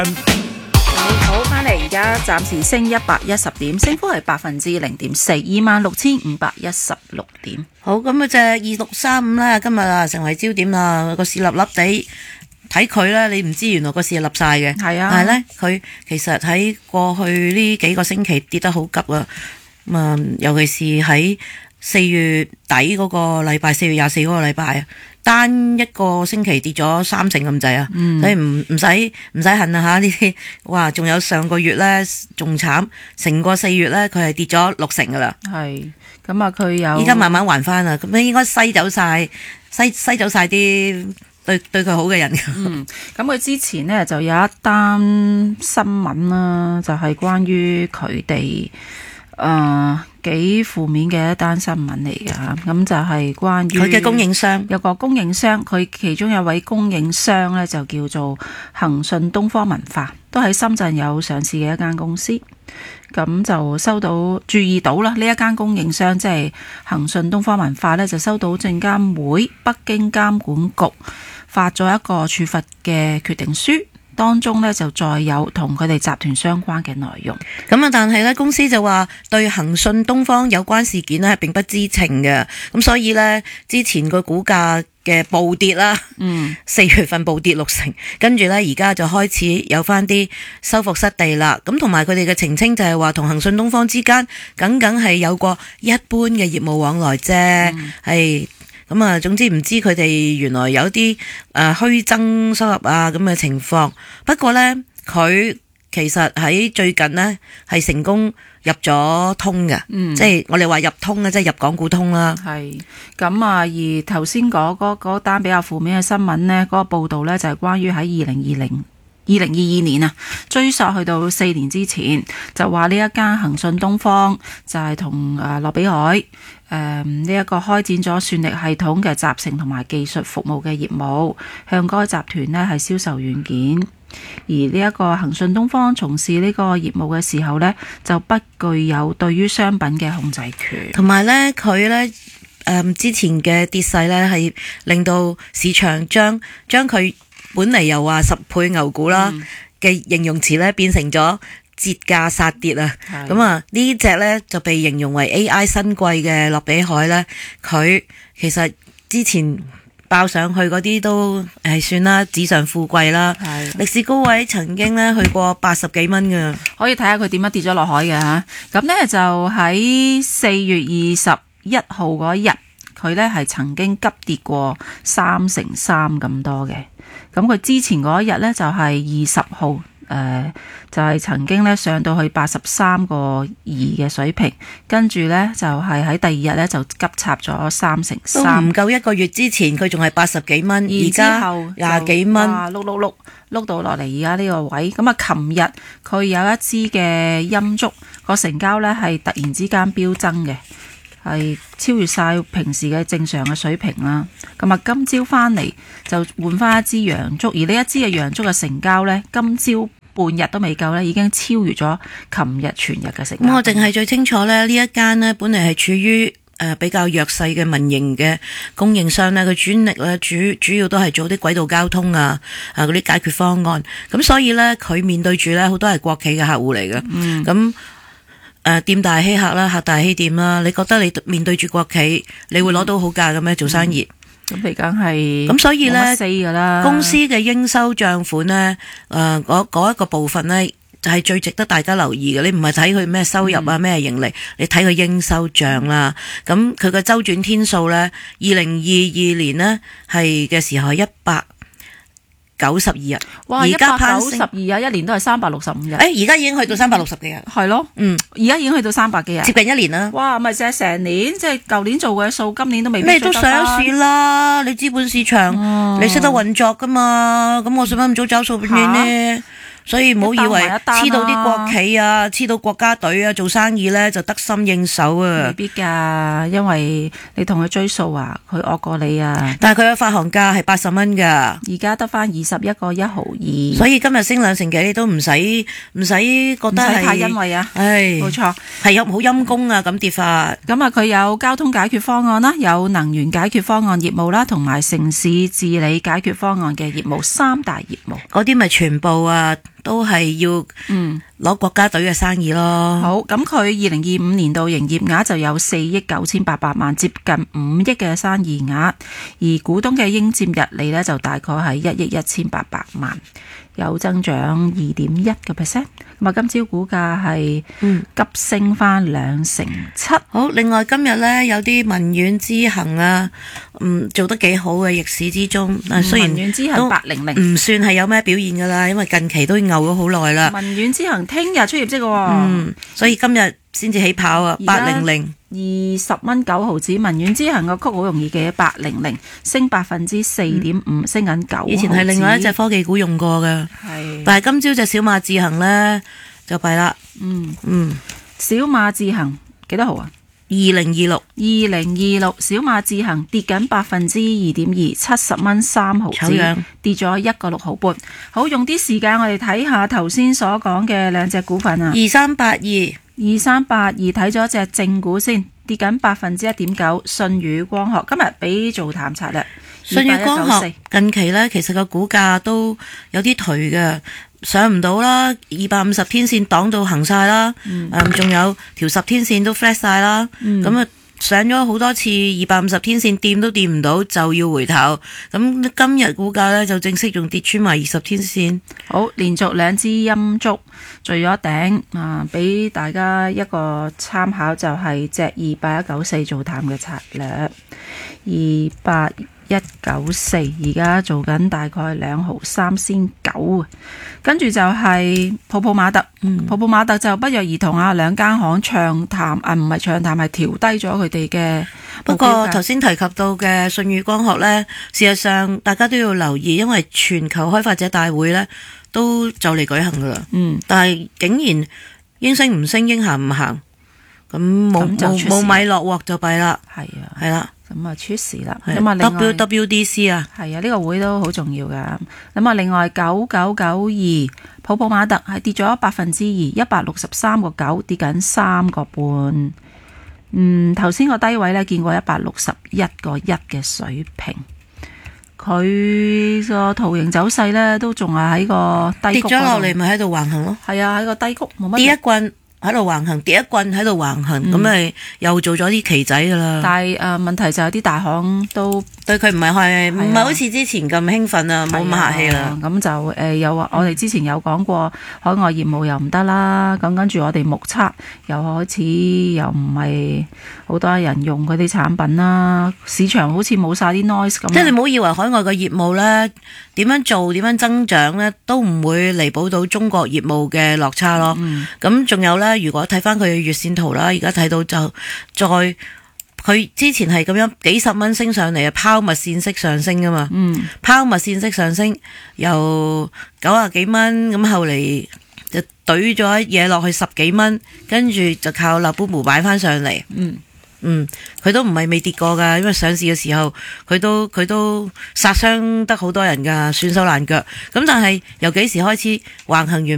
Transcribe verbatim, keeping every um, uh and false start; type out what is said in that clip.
好，翻嚟而家暫時升一百一十點，升幅係百分之零點四，二萬六千五百一十六點。 好，咁啊隻二六三五啦，今日啊成為焦點啦，個市立立地。睇佢咧，你唔知原來個市係立晒嘅， 係啊， 但係咧佢其實喺過去呢幾個星期跌得好急啊，咁啊尤其是喺四月底嗰個禮拜，四月廿四嗰個禮拜啊，單一個星期跌咗三成咁滯啊，所以唔唔使唔使恨啊嚇呢啲，哇！仲有上個月咧仲慘，成個四月咧佢係跌咗六成噶啦， 係咁啊佢有， 依家慢慢還翻啦，咁咧應該篩走晒，篩篩走晒啲。對對佢好嘅人， 嗯，咁佢之前呢就有一單新聞啦，就係、是、關於佢哋誒幾負面嘅一單新聞嚟㗎，咁就係關於佢嘅供應商， 有個供應商，佢其中有位供應商呢，就叫做恒信東方文化，都喺深圳有上市嘅一間公司。咁就收到注意到啦，呢一間供應商即係恒信東方文化呢，就收到證監會北京監管局發咗一個處罰嘅決定書，當中呢就再有同佢哋集團相關嘅內容。 咁啊，但係呢公司就話對恒信東方有關事件呢係並不知情嘅，咁所以呢，之前個股價嘅暴跌啦，嗯，四月份暴跌六成，跟住呢而家就開始有翻啲收復失地啦。咁同埋佢哋嘅澄清就係話，同恒信東方之間僅僅係有過一般嘅業務往來啫，係咁啊。總之唔知佢哋原來有啲誒虛增收入啊咁嘅情況。不過呢，佢其實喺最近呢係成功入咗通嘅，嗯，即係我哋話入通咧，即係入港股通啦。 係咁啊，而頭先嗰嗰嗰單比較負面嘅新聞呢，嗰、嗰個報道呢就係關於喺二零二零二零二二年啊，追溯去到四年之前，就話呢一間恒信東方就係同誒樂比海誒呢一個開展咗算力系統嘅集成同埋技術服務嘅業務，向該集團呢係銷售軟件。而呢一個恒信東方從事呢個業務嘅時候呢，就不具有對於商品嘅控制權， 同埋呢，佢呢誒、嗯、之前嘅跌勢呢，係令到市場將將佢本嚟又話十倍牛股啦嘅、嗯、形容詞呢變成咗折價殺跌啊！咁啊呢隻呢就被形容為 A I 新貴嘅樂比海呢，佢其實之前爆上去嗰啲都誒算啦，紙上富貴啦。歷史高位曾經咧去過八十幾蚊㗎， 可以睇下佢點樣跌咗落海嘅嚇。咁呢就喺四月二十一號嗰日，佢呢係曾經急跌過三成三咁多嘅。咁佢之前嗰一日呢，就係二十號。誒、呃、就係、是、曾經咧上到去八十三個二嘅水平，跟住咧就係、是、喺第二日咧就急插咗三成三， 都唔夠一個月之前佢仲係八十幾蚊，而家廿幾蚊， 碌碌碌碌到落嚟而家呢個位。咁啊，琴日佢有一支嘅陰燭，個成交咧係突然之間飆增嘅，係超越晒平時嘅正常嘅水平啦。咁啊，今朝翻嚟就換翻一支陽燭，而呢一支嘅陽燭嘅成交咧，今朝半日都未夠咧，已經超越咗琴日全日嘅成交。 咁我淨係最清楚咧，呢一間呢本嚟係處於誒比較弱勢嘅民營嘅供應商咧，佢專力咧主主要都係做啲軌道交通啊啊嗰啲解決方案。咁所以咧，佢面對住咧好多係國企嘅客戶嚟嘅。嗯。咁誒店大欺客啦，客大欺店啦。你覺得你面對住國企，你會攞到好價嘅咩？做生意？ 咁你梗係咁，所以咧， 噶啦公司嘅應收賬款咧，誒嗰嗰一個部分咧，就係最值得大家留意嘅。你唔係睇佢咩收入啊，咩、嗯、盈利，你睇佢應收賬啦。咁佢嘅周轉天數咧，二零二二年呢係嘅時候係一百九十二日， 哇！而家九十二日，一年都係三百六十五日。 誒，而家已經去到三百六十幾日， 係咯，嗯，而家已經去到三百幾日， 接近一年啦。 哇，咪即係成年，即係舊年做嘅數，今年都未必咩都上市啦。你資本市場，嗯、你識得運作噶嘛？咁我使乜咁早找數俾你呢？所以唔好以為黐到啲國企啊，黐到國家隊啊，做生意咧就得心應手啊！ 未必噶，因為你同佢追數啊，佢惡過你啊。 但係佢嘅發行價係八十蚊噶， 而家得翻二十一個一毫二。 所以今日升兩成幾，你都唔使唔使覺得係太欣慰啊！ 唉， 冇錯， 係有好陰功啊咁跌法。 咁啊，佢有交通解決方案啦，有能源解決方案業務啦，同埋城市治理解決方案嘅業務三大業務。 嗰啲咪全部啊都係要嗯攞國家隊嘅生意咯。 好，咁佢二零二五年度營業額就有四億九千八百萬，接近五億嘅生意額，而股東嘅應佔溢利呢，就大概係一億一千八百萬，有增長二點一個 percent。咁啊，今朝股價係急升翻兩成七。 好，另外今日呢，有啲民遠之行啊，嗯，做得幾好嘅逆市之中，但雖然民遠之行八零零唔算係有咩表現噶啦，因為近期都牛咗好耐啦。 民遠之行聽日出業績喎， 嗯，所以今日先至起跑啊，八零零二十蚊九毫子。民遠之行個曲好容易記，八零零升百分之四點五，升緊九毫子。 以前係另外一隻科技股用過嘅， 係， 但係今朝隻小馬智行呢，就弊啦。 嗯嗯， 小馬智行幾多號啊？ 二零二六， 二零二六小馬智行跌緊百分之二點二，七十蚊三毫子，跌咗一個六毫半。好，用啲時間我哋睇下頭先所講嘅兩隻股份啊。 二三八二， 二三八二睇咗隻正股先，跌緊百分之一點九。舜宇光學今日俾做淡策略。 舜宇光學近期呢，其實個股價都有啲頹嘅。上唔到啦，二百五十天線擋到行晒啦，嗯，仲、嗯、有條十天線都 flat 晒啦，咁啊、嗯、上咗好多次二百五十天線掂都掂唔到，就要回頭。咁今日股價呢，就正式仲跌穿埋二十天線。 好，連續兩支陰燭聚咗頂啊，俾大家一個參考，就係隻二八一九四做淡嘅策略，二八一九四而家做緊大概兩毫三仙九啊，跟住就係泡泡瑪特，嗯、泡泡瑪特就不約而同啊，兩間行唱淡啊，唔係唱淡，係調低咗佢哋嘅。 不過頭先提及到嘅舜宇光學呢，事實上大家都要留意，因為全球開發者大會呢都就嚟舉行噶啦，嗯，但係竟然應升唔升，應行唔行，咁冇冇冇米落鑊就弊啦，係啊，係啦。 咁啊出事啦！咁啊 ，W W D C 啊， 係啊，呢個會都好重要噶。咁啊，另外九九九二泡泡瑪特係跌咗百分之二，一百六十三個九，跌緊三個半。嗯，頭先個低位咧見過一百六十一個一嘅水平，佢個圖形走勢咧都仲係喺個低谷， 跌咗落嚟咪喺度橫行咯。 係啊，喺個低谷冇乜。 跌一棍喺度橫行，跌一棍喺度橫行，咁咪、嗯、又做咗啲棋仔噶啦。但係誒、呃、問題就係啲大行都對佢唔係係唔係好似之前咁興奮啊，冇咁、啊、客氣啦。 咁就誒有話我哋之前有講過海外業務又唔得啦，咁跟住我哋目測又開始又唔係好多人用佢啲產品啦，市場好似冇晒啲 noise 咁。即係你唔好以為海外嘅業務咧點樣做點樣增長咧，都唔會彌補到中國業務嘅落差咯。咁仲、嗯、有咧。如果睇翻佢嘅月線圖啦，而家睇到就再佢之前係咁樣幾十蚊升上嚟啊，拋物線式上升噶嘛，嗯，拋物線式上升由九啊幾蚊咁，後嚟就懟咗嘢落去十幾蚊，跟住就靠立波模擺翻上嚟，嗯嗯，佢都唔係未跌過噶，因為上市嘅時候佢都佢都殺傷得好多人噶，損手爛腳，咁但係由幾時開始橫行完